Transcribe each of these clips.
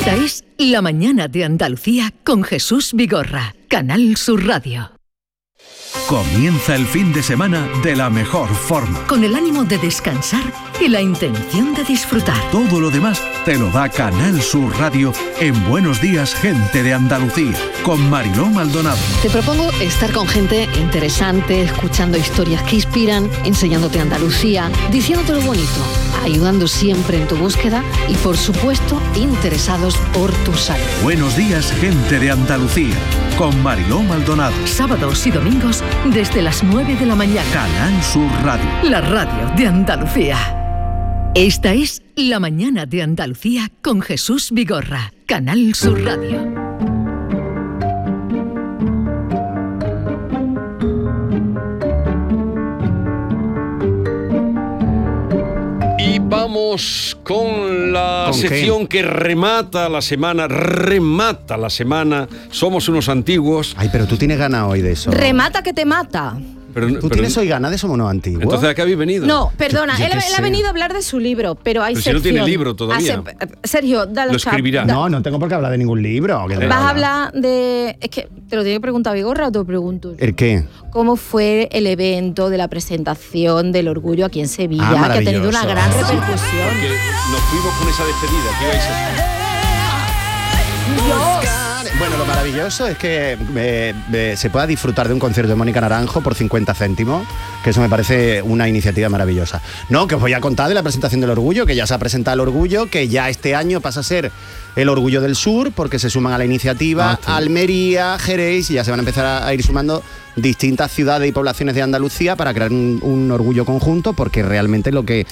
Esta es La Mañana de Andalucía con Jesús Vigorra, Canal Sur Radio. Comienza el fin de semana de la mejor forma. Con el ánimo de descansar y la intención de disfrutar. Todo lo demás te lo da Canal Sur Radio en Buenos Días, Gente de Andalucía, con Mariló Maldonado. Te propongo estar con gente interesante, escuchando historias que inspiran, enseñándote Andalucía, diciéndote lo bonito, ayudando siempre en tu búsqueda y, por supuesto, interesados por tu salud. Buenos Días, Gente de Andalucía, con Mariló Maldonado. Sábados y domingos desde las 9 de la mañana. Canal Sur Radio. La radio de Andalucía. Esta es La Mañana de Andalucía con Jesús Vigorra, Canal Sur Radio. Y vamos con la sección que remata la semana. Somos unos antiguos. Ay, pero tú tienes ganas hoy de eso. Remata que te mata. ¿Tú tienes hoy ganas de Somos unos antiguos? Entonces, ¿a qué habéis venido? No, perdona, él ha venido a hablar de su libro, pero hay sección. Si no tiene libro todavía. Sergio, dale. Lo escribirá. No tengo por qué hablar de ningún libro. Vas a hablar de... Es que te lo tiene que preguntar Vigorra o te lo pregunto. ¿El qué? ¿Cómo fue el evento de la presentación del Orgullo aquí en Sevilla? Que ha tenido una gran repercusión. Porque nos fuimos con esa despedida. ¿Qué vais a hacer? Bueno, lo maravilloso es que se pueda disfrutar de un concierto de Mónica Naranjo por 50 céntimos, que eso me parece una iniciativa maravillosa. No, que os voy a contar de la presentación del Orgullo, que ya se ha presentado el Orgullo, que ya este año pasa a ser el Orgullo del Sur, porque se suman a la iniciativa Almería, Jerez, y ya se van a empezar a ir sumando distintas ciudades y poblaciones de Andalucía para crear un orgullo conjunto, porque realmente lo que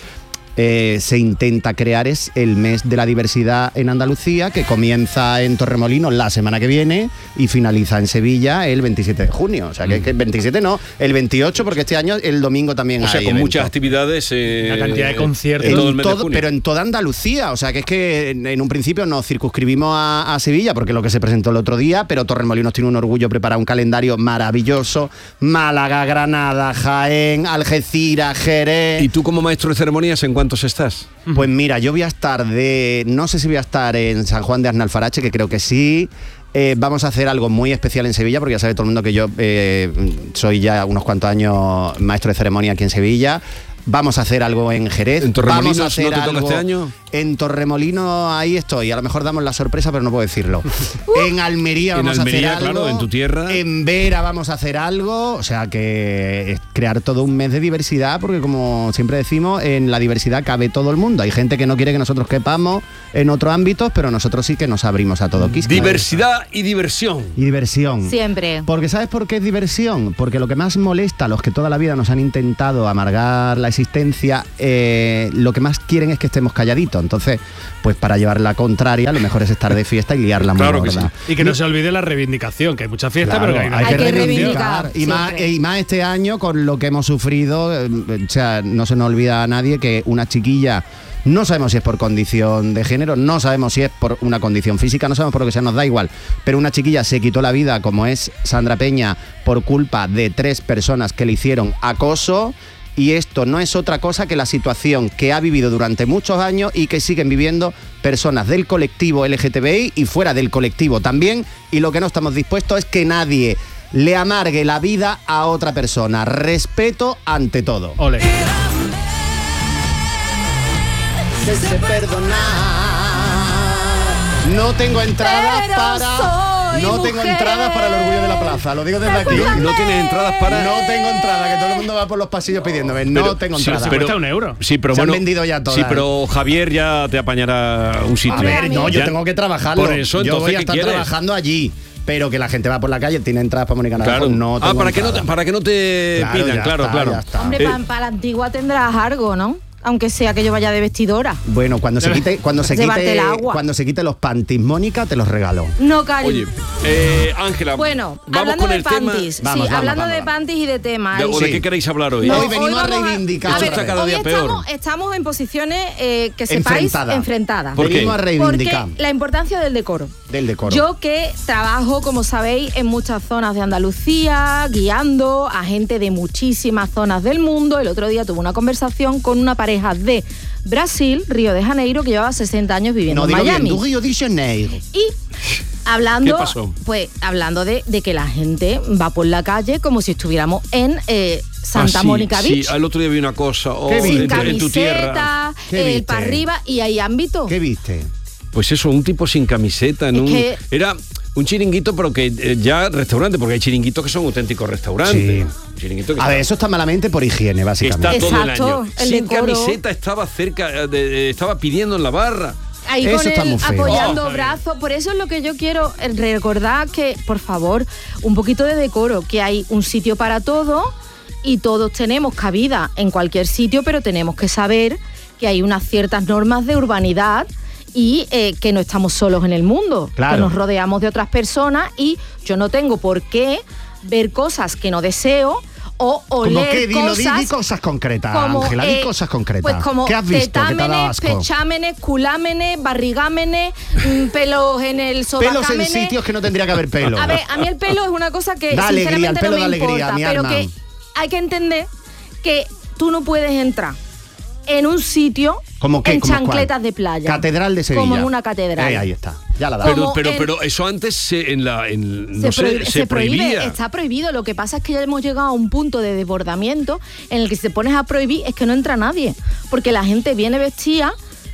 se intenta crear es el mes de la diversidad en Andalucía, que comienza en Torremolinos la semana que viene y finaliza en Sevilla el 27 de junio. O sea, que el 27 no, el 28, porque este año el domingo también hay. O sea, con evento. Muchas actividades. Una cantidad de conciertos. En todo el mes de junio. Pero en toda Andalucía. O sea, que es que en un principio nos circunscribimos a Sevilla, porque es lo que se presentó el otro día, pero Torremolinos tiene un orgullo, preparado un calendario maravilloso. Málaga, Granada, Jaén, Algeciras, Jerez. ¿Y tú como maestro de ceremonias en cuántos estás? Pues mira, yo voy a estar no sé si voy a estar en San Juan de Arnalfarache, que creo que sí. Vamos a hacer algo muy especial en Sevilla, porque ya sabe todo el mundo que yo soy ya unos cuantos años maestro de ceremonia aquí en Sevilla. Vamos a hacer algo en Jerez. ¿En Torremolinos vamos a hacer no te toca algo este año? En Torremolinos ahí estoy. A lo mejor damos la sorpresa, pero no puedo decirlo. En Almería vamos a hacer algo. Claro, en tu tierra. En Vera vamos a hacer algo. O sea que es crear todo un mes de diversidad, porque como siempre decimos, en la diversidad cabe todo el mundo. Hay gente que no quiere que nosotros quepamos en otros ámbitos, pero nosotros sí que nos abrimos a todo. Diversidad y diversión. Y diversión. Siempre. Porque ¿sabes por qué es diversión? Porque lo que más molesta a los que toda la vida nos han intentado amargar la existencia, lo que más quieren es que estemos calladitos. Entonces, pues para llevar la contraria, lo mejor es estar de fiesta y liarla muy gorda. Sí. Y que no se olvide la reivindicación, que hay mucha fiesta, claro, pero que hay que reivindicar. Y más este año, con lo que hemos sufrido, o sea, no se nos olvida a nadie que una chiquilla, no sabemos si es por condición de género, no sabemos si es por una condición física, no sabemos por lo que sea, nos da igual, pero una chiquilla se quitó la vida, como es Sandra Peña, por culpa de 3 personas que le hicieron acoso. Y esto no es otra cosa que la situación que ha vivido durante muchos años y que siguen viviendo personas del colectivo LGTBI y fuera del colectivo también. Y lo que no estamos dispuestos es que nadie le amargue la vida a otra persona. Respeto ante todo. Ole. Se perdonar. No tengo entradas para el Orgullo de la Plaza, lo digo desde aquí. ¿No tienes entradas para...? No tengo entradas, que todo el mundo va por los pasillos pidiéndome. No tengo entradas. Pero cuesta €1. Sí, pero se bueno, han vendido ya todas. Sí, pero Javier ya te apañará un sitio. A ver, no, yo Ya. tengo que trabajarlo. Por eso, yo entonces, voy a ¿qué estar quieres? trabajando allí. Pero que la gente va por la calle, tiene entradas para Mónica Naranjo, Claro. no tengo para que no te Claro, pidan, ya claro. está, ya está. Hombre, para la antigua tendrás algo, ¿no? Aunque sea que yo vaya de vestidora. Bueno, cuando se quite Llevarte el agua. cuando se quite los panties, Mónica, te los regalo. No, Cari. Oye, Ángela, Bueno, vamos hablando con de el tema. panties. Vamos, hablando de vamos. panties y de temas. ¿O de qué queréis hablar hoy? No, Hoy venimos a vamos reivindicar. a Esto ver, está cada día hoy peor. estamos en posiciones que sepáis enfrentadas. ¿Por qué? Venimos a reivindicar. Porque la importancia del decoro. Del decoro. Yo que trabajo, como sabéis, en muchas zonas de Andalucía, guiando a gente de muchísimas zonas del mundo. El otro día tuve una conversación con una pareja pareja de Brasil, Río de Janeiro, que llevaba 60 años viviendo en Miami. No, Río de Janeiro. Y hablando, ¿Qué pasó? pues hablando de que la gente va por la calle como si estuviéramos en Santa Mónica Beach. Sí, al otro día vi una cosa. Sin en tu tierra. camiseta, el para arriba, y hay ámbito. ¿Qué viste? Pues eso, un tipo sin camiseta. Era un chiringuito, pero que ya restaurante, porque hay chiringuitos que son auténticos restaurantes. Sí. Chiringuito que A ver, eso está malamente por higiene, básicamente. está todo el Exacto, año. el Sin decoro. camiseta estaba cerca, estaba pidiendo en la barra. Ahí Eso con está él muy feo. apoyando brazos. Por eso es lo que yo quiero recordar, que por favor, un poquito de decoro, que hay un sitio para todo y todos tenemos cabida en cualquier sitio, pero tenemos que saber que hay unas ciertas normas de urbanidad y que no estamos solos en el mundo, Claro. que nos rodeamos de otras personas, y yo no tengo por qué ver cosas que no deseo o Como oler que cosas. di cosas concretas, Como, Ángela, di cosas concretas. Pues como ¿Qué has visto que te ha dado tetámenes, asco? pechámenes, culámenes, barrigámenes, pelos en el sobacámenes. Pelos en sitios que no tendría que haber pelo. A ver, a mí el pelo es una cosa que Da alegría, sinceramente el pelo no me da alegría, importa, mi pero alma. que hay que entender que tú no puedes entrar en un sitio ¿Cómo qué? en ¿Cómo chancletas cuál? de playa. Catedral de Sevilla. Como en una catedral. Ahí está. Ya la damos. Como Pero eso antes se Se prohíbe, prohibía. está prohibido. Lo que pasa es que ya hemos llegado a un punto de desbordamiento en el que si te pones a prohibir es que no entra nadie, porque la gente viene vestida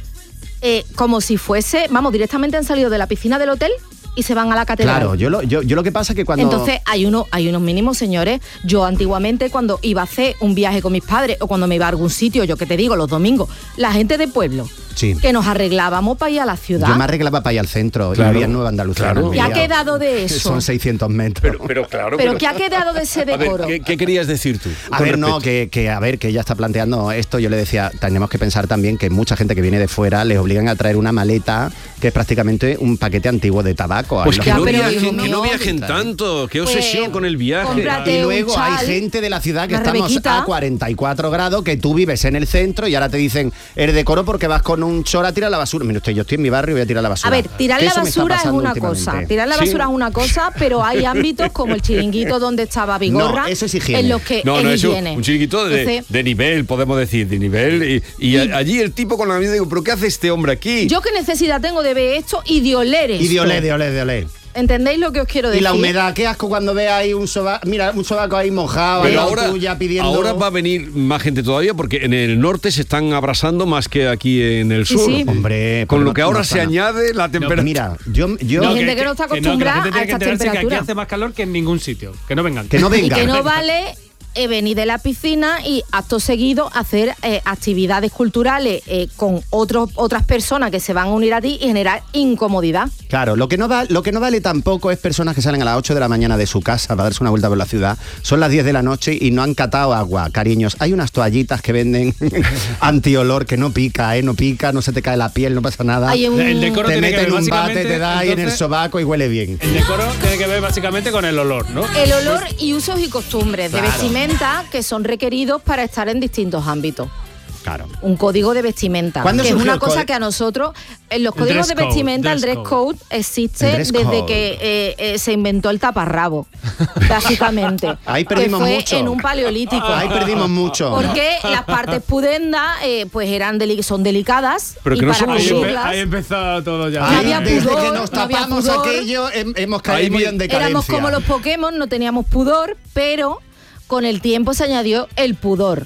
como si fuese, vamos, directamente han salido de la piscina del hotel y se van a la catedral. Claro, yo lo que pasa es que cuando... Entonces hay unos mínimos, señores. Yo antiguamente, cuando iba a hacer un viaje con mis padres o cuando me iba a algún sitio, yo que te digo, los domingos, la gente de pueblo, Sí. que nos arreglábamos para ir a la ciudad. Yo me arreglaba para ir al centro Claro, y vivía en Nueva Andalucía. claro. no ¿Qué ha vivía- quedado de eso? Son 600 metros. Pero claro. ¿Pero qué ha quedado de ese A ver, decoro? ¿qué querías decir tú? A con ver, no, respecto? que ella está planteando esto. Yo le decía, tenemos que pensar también que mucha gente que viene de fuera les obligan a traer una maleta que es prácticamente un paquete antiguo de tabaco. Pues Ahí que lo no pero ponen. hijo viajen, que no mío, viajen tanto. Qué obsesión Pues, con el viaje. cómprate Y un luego hay chal, gente de la ciudad que una estamos rebequita. a 44 grados, que tú vives en el centro y ahora te dicen el decoro porque vas con un chor a tirar la basura. Mira usted, yo estoy en mi barrio y voy a tirar la basura. A ver, tirar Que la eso me está basura es pasando una últimamente. cosa. Tirar la Sí. basura es una cosa, pero hay ámbitos como el chiringuito donde estaba Vigorra, No, eso es higiene. en los que No, es eso higiene. un chiringuito Entonces, de nivel, podemos decir, de nivel. Y allí el tipo con la vida digo, ¿pero qué hace este hombre aquí? yo qué necesidad tengo de ver esto y de oler esto. Y de oler. ¿Entendéis lo que os quiero Y decir? la humedad, qué asco cuando ve ahí un sobaco, mira, un sobaco ahí mojado, Pero al lado tuya pidiendo... ahora va a venir más gente todavía porque en el norte se están abrasando más que aquí en el Sí, sur. sí. Hombre, Con pero lo que no ahora está se nada. añade la temperatura. Mira, yo Hay gente que no está acostumbrada la gente a tiene que estas enterarse que aquí temperaturas. hace más calor que en ningún sitio. Que no vengan. que no Y venga. que no vale venir de la piscina y acto seguido hacer actividades culturales con otras personas que se van a unir a ti y generar incomodidad. Claro, lo que no vale tampoco es personas que salen a las 8 de la mañana de su casa para darse una vuelta por la ciudad. Son las 10 de la noche y no han catado agua. Cariños, hay unas toallitas que venden antiolor que no pica, no pica, no se te cae la piel, no pasa nada. Hay un- El decoro Te tiene que meten ver un bate, básicamente, te da ahí en el entonces, sobaco y huele bien. El decoro tiene que ver básicamente con el olor, ¿no? El olor y usos y costumbres de Claro. vestimenta que son requeridos para estar en distintos ámbitos. Claro. Un código de vestimenta, ¿Cuándo que es surgió una el cosa código? que a nosotros, en los códigos de dress code, vestimenta, el dress dress code existe El dress desde code. que se inventó el taparrabo, básicamente. Ahí perdimos que fue mucho. en un paleolítico. Ahí perdimos mucho. Porque las partes pudendas pues son delicadas. Pero que y no para somos- cubrirlas, Ahí empezó todo ya. No Ahí, había desde pudor, que nos no había tapamos pudor. aquello, hemos Ahí caído en decadencia. éramos como los Pokémon, no teníamos pudor, pero con el tiempo se añadió el pudor.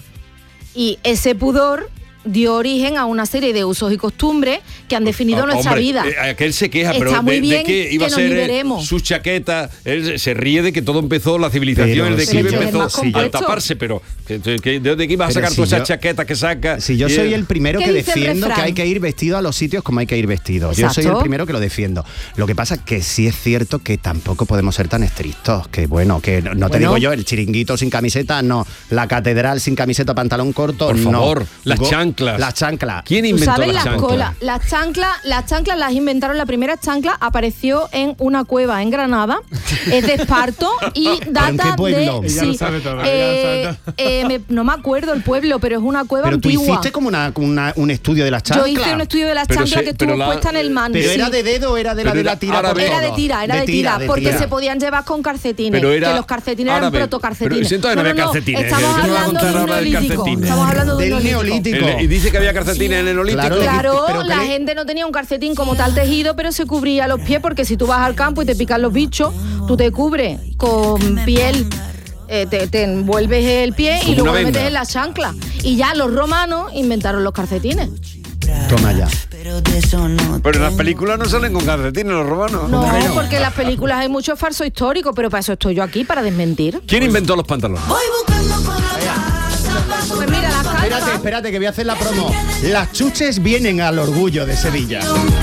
Y ese pudor dio origen a una serie de usos y costumbres que han definido nuestra Hombre, vida. Aquel se queja, Está pero muy de bien que iba que a nos ser liberemos. sus chaquetas. Él se ríe de que todo empezó, la civilización, Pero el sí, declive pero es empezó más al compuesto. taparse, pero ¿de dónde ibas a Pero sacar si todas esas yo- chaquetas que sacas? Si yo Y soy el primero ¿Qué que dice el defiendo que refrán? hay que ir vestido a los sitios como hay que ir vestido. Yo soy el Exacto. primero que lo defiendo. Lo que pasa es que sí es cierto que tampoco podemos ser tan estrictos. Que bueno, que no te Bueno. digo yo, el chiringuito sin camiseta, no. La catedral sin camiseta, pantalón corto, Por no. favor, las chanclas. Las chanclas. ¿Quién Tú inventó sabes las las chanclas? colas, las chanclas las inventaron, la primera chancla apareció en una cueva en Granada, es de Esparto y data qué pueblo? de... Ella lo sabe todo, ella lo sabe no me acuerdo el pueblo, pero es una cueva Pero tú antigua. hiciste como un estudio de las Yo chanclas. hice un estudio de las Pero chanclas se- que pero estuvo la- puesta en el man. Pero sí. era de dedo o era de la Pero de la era tira. árabe. con Era de todo? tira, porque tira. se podían llevar con calcetines. Pero era que los calcetines árabe. eran protocalcetines. Pero si entonces no había calcetines. Estamos ¿Qué me va a hablando contar de un ahora del neolítico. calcetín? Estamos hablando de un Del neolítico. Y dice que había calcetines en el Olímpico. Claro, pero la gente no tenía un calcetín como tal tejido, pero se cubría los pies, porque si tú vas al campo y te pican los bichos, tú te cubres con piel, te envuelves el pie Como y luego una lo metes venda. en la chancla. Y ya los romanos inventaron los calcetines. Toma ya. Pero en las películas no salen con calcetines los romanos. No, porque en las películas hay mucho falso histórico, pero para eso estoy yo aquí, para desmentir. ¿Quién inventó los pantalones? Pues mira, las calzas. Espérate, que voy a hacer la promo. Las chuches vienen al orgullo de Sevilla.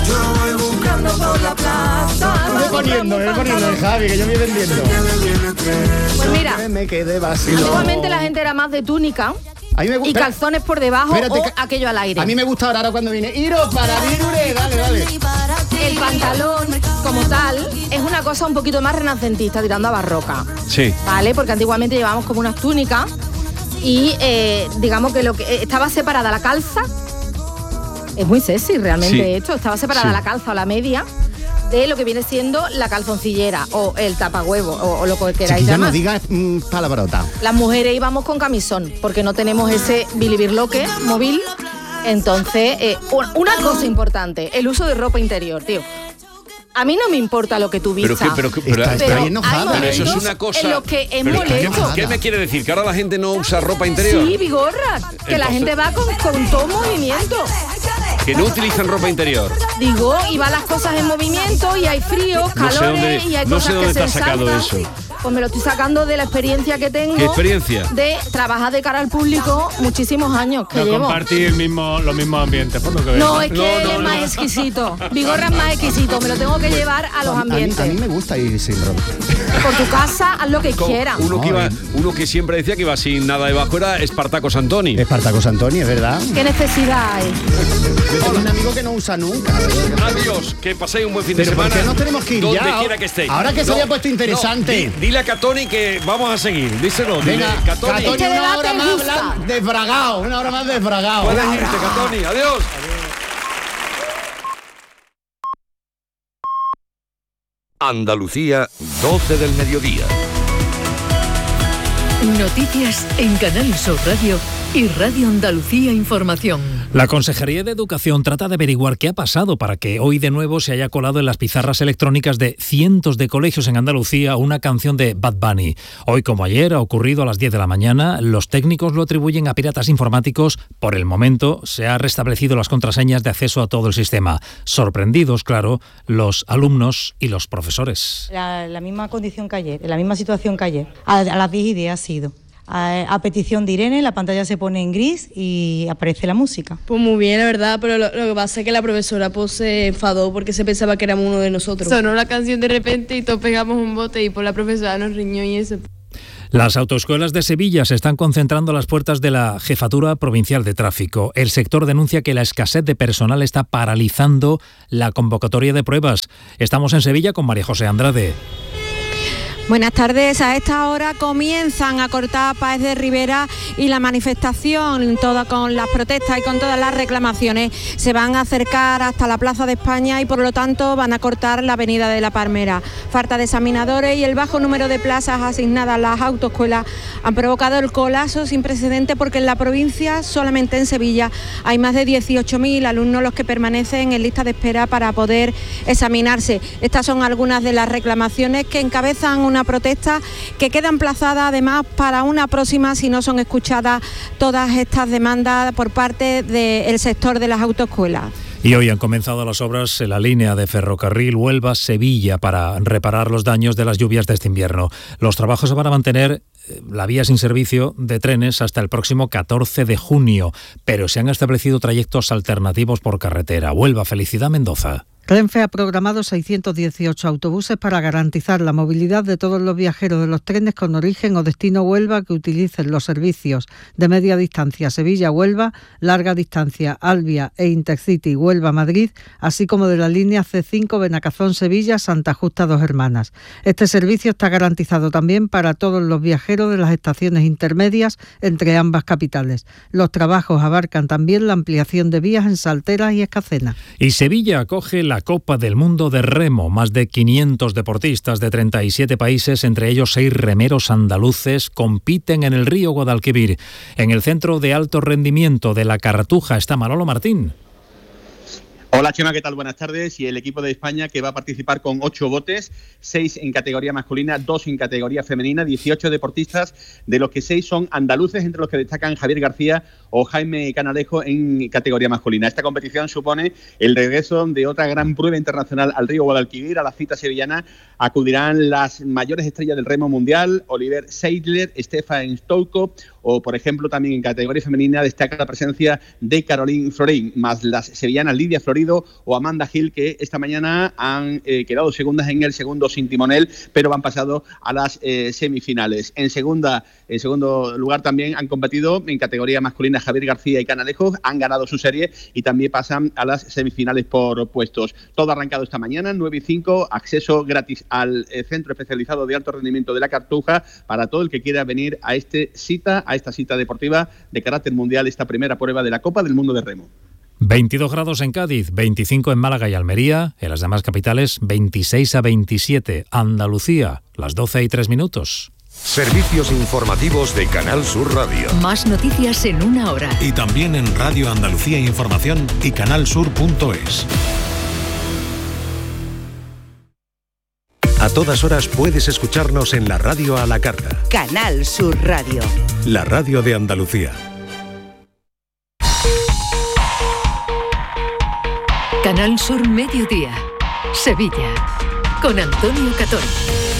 Me poniendo, Javi, que yo voy vendiendo. Pues mira, Me quedé vacío. antiguamente la gente era más de túnica A mí me y gusta. calzones por debajo Espérate, o que- aquello al aire. A mí me gusta ahora cuando viene. Iro para virure, dale. El pantalón, como tal, es una cosa un poquito más renacentista, tirando a barroca. Sí. ¿Vale? Porque antiguamente llevábamos como unas túnicas y digamos que lo que estaba separada la calza, es muy sexy realmente Sí. esto, estaba separada Sí. la calza o la media de lo que viene siendo la calzoncillera o el tapahuevo o lo que queráis Chiquilla, llamar. no digas palabrota. Las mujeres íbamos con camisón porque no tenemos ese bilibirloque móvil. Entonces, una cosa importante, el uso de ropa interior, tío. A mí no me importa lo que tú Pero vistas. Está ahí enojada. Pero eso es momentos una cosa. en los que es pero molesto. ¿Qué me quiere decir? ¿Que ahora la gente no usa ropa interior? Sí, Vigorra, que la Entonces- gente va con todo movimiento. Que no utilizan ropa interior. Digo, y van las cosas en movimiento y hay frío, No sé calores dónde- y hay no cosas sé dónde que se te has sacado ensalzan. eso. Pues me lo estoy sacando de la experiencia que tengo. ¿Qué experiencia? De trabajar de cara al público muchísimos años que No llevo. compartir los mismos ambientes, por lo que veo. No, es que él es más exquisito. Vigorra es más exquisito. Me lo tengo que llevar a los ambientes. A mí me gusta ir sin ropa. Por tu casa, haz lo que Como quieras. uno que siempre decía que iba sin nada debajo era Espartaco Santoni. Espartaco Santoni, es verdad. ¿Qué necesidad hay? Yo tengo un amigo que no usa nunca. Adiós, que paséis un buen fin de Pero ¿por semana. qué no tenemos que ir donde ya? quiera que estéis. Ahora que se había puesto interesante. Dile a Catoni que vamos a seguir. Díselo. Venga, dile, Catoni. Catoni, Este una debate hora más gusta. desbragado, una hora más desbragado. Puedes irte, Catoni. Adiós. Andalucía, 12 del mediodía. Noticias en Canal Sur Radio y Radio Andalucía Información. La Consejería de Educación trata de averiguar qué ha pasado para que hoy de nuevo se haya colado en las pizarras electrónicas de cientos de colegios en Andalucía una canción de Bad Bunny. Hoy, como ayer, ha ocurrido a las 10 de la mañana. Los técnicos lo atribuyen a piratas informáticos. Por el momento, se han restablecido las contraseñas de acceso a todo el sistema. Sorprendidos, claro, los alumnos y los profesores. La misma condición que ayer, en la misma situación que ayer. A las 10:10 ha sido. A petición de Irene, la pantalla se pone en gris y aparece la música. Pues muy bien, la verdad, pero lo que pasa es que la profesora pues se enfadó porque se pensaba que éramos uno de nosotros. Sonó la canción de repente y todos pegamos un bote y pues la profesora nos riñó y eso. Las autoescuelas de Sevilla se están concentrando a las puertas de la Jefatura Provincial de Tráfico. El sector denuncia que la escasez de personal está paralizando la convocatoria de pruebas. Estamos en Sevilla con María José Andrade. Buenas tardes. A esta hora comienzan a cortar Páez de Rivera y la manifestación, toda con las protestas y con todas las reclamaciones, se van a acercar hasta la Plaza de España y por lo tanto van a cortar la Avenida de la Palmera. Falta de examinadores y el bajo número de plazas asignadas a las autoescuelas han provocado el colapso sin precedente porque en la provincia, solamente en Sevilla, hay más de 18.000 alumnos los que permanecen en lista de espera para poder examinarse. Estas son algunas de las reclamaciones que encabezan una protesta que queda emplazada además para una próxima si no son escuchadas todas estas demandas por parte del sector de las autoescuelas. Y hoy han comenzado las obras en la línea de ferrocarril Huelva-Sevilla para reparar los daños de las lluvias de este invierno. Los trabajos se van a mantener la vía sin servicio de trenes hasta el próximo 14 de junio, pero se han establecido trayectos alternativos por carretera. Huelva, Felicidad Mendoza. Renfe ha programado 618 autobuses para garantizar la movilidad de todos los viajeros de los trenes con origen o destino Huelva que utilicen los servicios de media distancia Sevilla-Huelva, larga distancia Albia e Intercity Huelva-Madrid, así como de la línea C5 Benacazón-Sevilla, Santa Justa Dos Hermanas. Este servicio está garantizado también para todos los viajeros de las estaciones intermedias entre ambas capitales. Los trabajos abarcan también la ampliación de vías en Salteras y Escacena. Y Sevilla acoge la Copa del Mundo de Remo. Más de 500 deportistas de 37 países, entre ellos 6 remeros andaluces, compiten en el río Guadalquivir. En el Centro de Alto Rendimiento de la Cartuja está Manolo Martín. Hola Chema, ¿qué tal? Buenas tardes. Y el equipo de España que va a participar con 8 botes, 6 en categoría masculina, 2 en categoría femenina, 18 deportistas, de los que 6 son andaluces, entre los que destacan Javier García o Jaime Canalejo en categoría masculina. Esta competición supone el regreso de otra gran prueba internacional al río Guadalquivir. A la cita sevillana acudirán las mayores estrellas del remo mundial, Oliver Seidler, Stefan Stolko, o por ejemplo también en categoría femenina destaca la presencia de Caroline Florín, más las sevillanas Lidia Florido o Amanda Gil, que esta mañana han quedado segundas en el segundo sin timonel, pero han pasado a las semifinales. En segundo lugar también han competido en categoría masculina Javier García y Canalejo, han ganado su serie y también pasan a las semifinales por puestos. Todo arrancado esta mañana, 9:05, acceso gratis al Centro Especializado de Alto Rendimiento de la Cartuja para todo el que quiera venir a esta cita deportiva de carácter mundial, esta primera prueba de la Copa del Mundo de Remo. 22 grados en Cádiz, 25 en Málaga y Almería, en las demás capitales 26 a 27. Andalucía, las 12:03. Servicios informativos de Canal Sur Radio. Más noticias en una hora. Y también en Radio Andalucía Información y canalsur.es. A todas horas puedes escucharnos en la radio a la carta. Canal Sur Radio. La radio de Andalucía. Canal Sur Mediodía, Sevilla, con Antonio Catón.